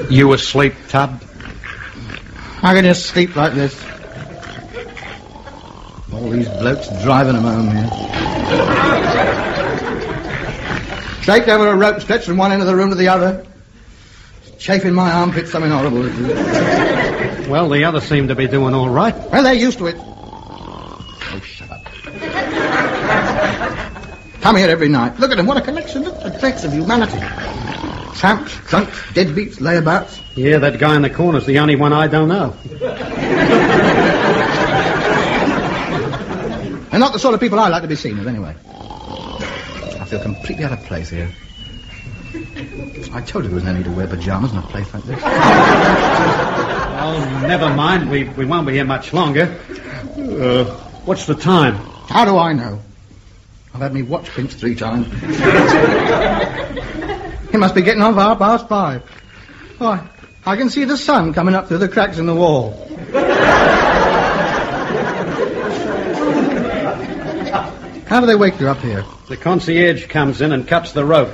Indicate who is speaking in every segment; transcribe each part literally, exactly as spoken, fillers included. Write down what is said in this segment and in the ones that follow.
Speaker 1: You asleep, Tub?
Speaker 2: How can you sleep like this? All these blokes driving them home here. Draped over a rope stretched from one end of the room to the other. Chafing my armpits, something horrible.
Speaker 1: Well, the others seem to be doing all right.
Speaker 2: Well, they're used to it. Oh, shut up. Come here every night. Look at them, what a collection. Look at the dregs of humanity. Tramps, drunks, deadbeats, layabouts.
Speaker 1: Yeah, that guy in the corner's the only one I don't know.
Speaker 2: They're not the sort of people I like to be seen with, anyway. I feel completely out of place here. I told you there was no need to wear pyjamas in a place like this.
Speaker 1: Oh, never mind. We we won't be here much longer. Uh, what's the time?
Speaker 2: How do I know? I've had me watch pinched three times. It must be getting on for half past five. Why, I can see the sun coming up through the cracks in the wall. How do they wake you up here?
Speaker 1: The concierge comes in and cuts the rope.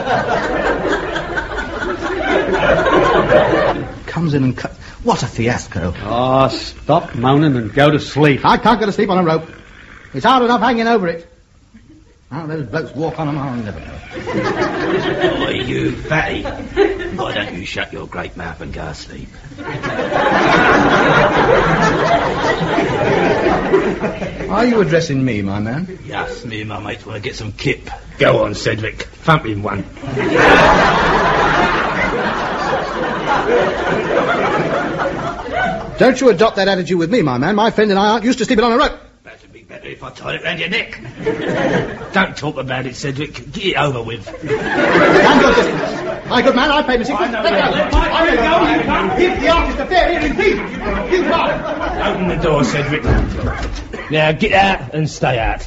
Speaker 2: Comes in and cuts... What a fiasco.
Speaker 1: Oh, stop moaning and go to sleep.
Speaker 2: I can't go to sleep on a rope. It's hard enough hanging over it. How those blokes walk on them, I'll never know.
Speaker 3: Oh, you fatty. Why don't you shut your great mouth and go to sleep?
Speaker 2: Are you addressing me, my man?
Speaker 3: Yes, me and my mates want to get some kip. Go on, Cedric. Thump him one.
Speaker 2: Don't you adopt that attitude with me, my man. My friend and I aren't used to sleeping on a rope.
Speaker 3: That'd be better if I tied it round your neck. Don't talk about it, Cedric. Get it over with.
Speaker 2: Stand your distance. My good man, I paid me six... Let go. Let go. You can't give the artist a fair hearing, please. You can't.
Speaker 3: Open the door, Cedric. Now get out and stay out.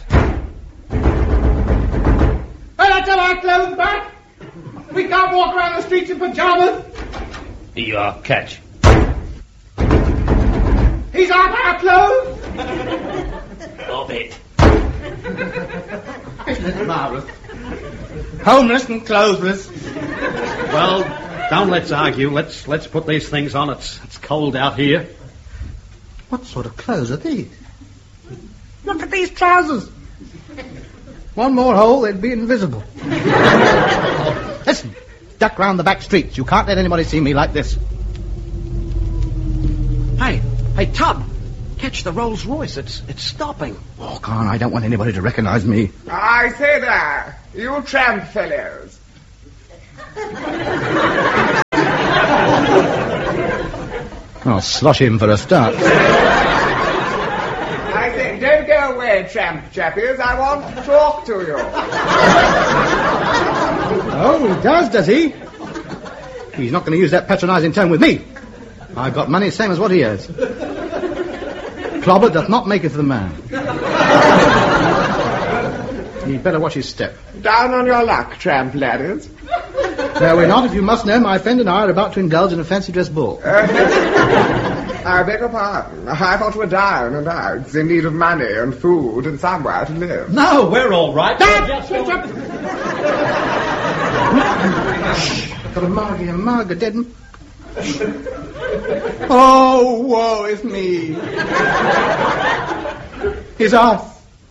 Speaker 2: Well, let's have our clothes back. We can't walk around the streets in pyjamas.
Speaker 3: Here you are. Catch.
Speaker 2: He's out our clothes.
Speaker 3: Stop it.
Speaker 2: Isn't it marvellous? Homeless and clothesless.
Speaker 1: Well, don't let's argue. Let's let's put these things on. It's it's cold out here.
Speaker 2: What sort of clothes are these? Look at these trousers. One more hole, they'd be invisible. Listen, duck round the back streets. You can't let anybody see me like this.
Speaker 1: Hey, hey, Tub. Catch the Rolls Royce. It's it's stopping.
Speaker 2: Walk on. I don't want anybody to recognize me.
Speaker 4: I say there, you tramp fellows.
Speaker 2: I'll slosh him for a start.
Speaker 4: I say, don't go away, tramp chappies. I want to talk to you.
Speaker 2: Oh, he does, does he? He's not going to use that patronising tone with me. I've got money same as what he has. Clobber doth not maketh the man. He'd better watch his step.
Speaker 4: Down on your luck, tramp laddies.
Speaker 2: No, we're not. If you must know, my friend and I are about to indulge in a fancy dress ball.
Speaker 4: Uh, I beg your pardon. I thought you were down and out, in need of money and food and somewhere to live.
Speaker 1: No, we're all right.
Speaker 2: Shut up! Got a Margie, a Margie, dead. Oh, woe is me. His ass.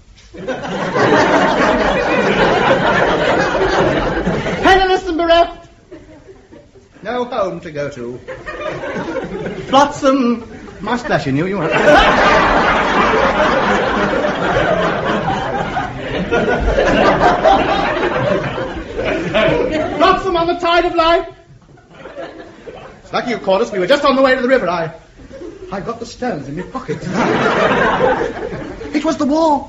Speaker 2: Penniless and bereft. No home to go to. Flotsam mustache in you, you want. Flotsam on the tide of life. It's lucky you caught us. We were just on the way to the river. I, I got the stones in my pocket. It was the war.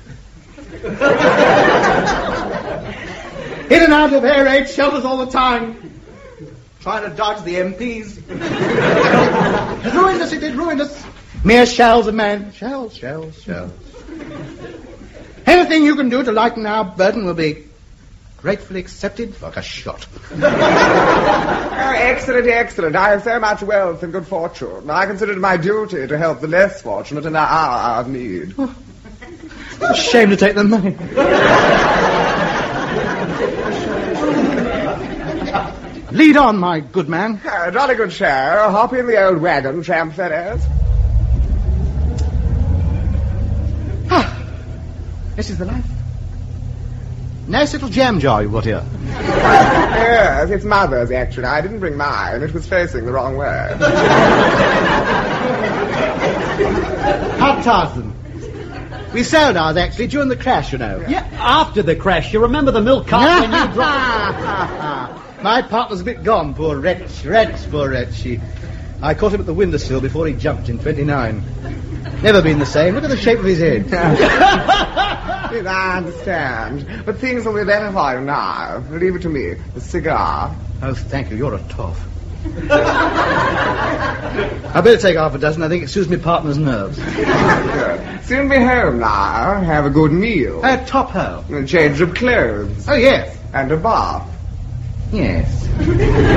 Speaker 2: In and out of air raid shelters all the time. Trying to dodge the M Ps. It ruined us, it did ruin us. Mere shells of men. Shells, shells, shells. Anything you can do to lighten our burden will be gratefully accepted like a shot.
Speaker 4: Oh, excellent, excellent. I have so much wealth and good fortune. I consider it my duty to help the less fortunate in their hour of need.
Speaker 2: Oh, it's a shame to take the money. Lead on, my good man.
Speaker 4: Uh, jolly good show. Hop in the old wagon, tramp that is.
Speaker 2: Ah, this is the life. Nice little jam jar you've got here.
Speaker 4: Yes, it's mother's, actually. I didn't bring mine. It was facing the wrong way.
Speaker 2: Hot Tarzan. We sold ours, actually, during the crash, you know.
Speaker 1: Yeah, after the crash. You remember the milk carton when you dropped...
Speaker 2: My partner's a bit gone, poor wretch. Wretch, poor wretch. He, I caught him at the windowsill before he jumped in twenty-nine. Never been the same. Look at the shape of his head.
Speaker 4: Yes, I understand. But things will be better for you now. Leave it to me. The cigar.
Speaker 2: Oh, thank you. You're a toff. I better take half a dozen. I think it suits my partner's nerves.
Speaker 4: Good. Soon be home now. Have a good meal.
Speaker 2: A top hoe.
Speaker 4: A change of clothes.
Speaker 2: Oh, yes.
Speaker 4: And a bath.
Speaker 2: Yes.